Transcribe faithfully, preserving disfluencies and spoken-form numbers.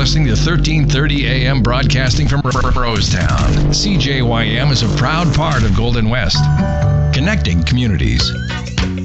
listening to thirteen thirty A M broadcasting from Rosetown. C J Y M is a proud part of Golden West, connecting communities.